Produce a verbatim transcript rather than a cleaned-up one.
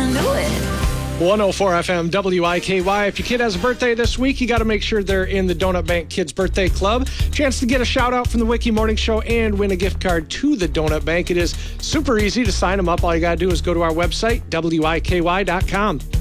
into it. one oh four F M W I K Y. If your kid has a birthday this week, you got to make sure they're in the Donut Bank Kids Birthday Club. Chance to get a shout out from the Wiki Morning Show and win a gift card to the Donut Bank. It is super easy to sign them up. All you got to do is go to our website, W I K Y dot com.